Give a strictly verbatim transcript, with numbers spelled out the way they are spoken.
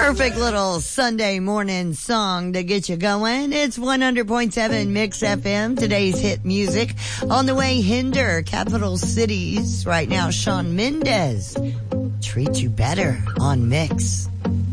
Perfect little Sunday morning song to get you going. It's one hundred point seven Mix F M, today's hit music. On the way, Hinder, Capital Cities. Right now, Shawn Mendes. Treat You Better on Mix.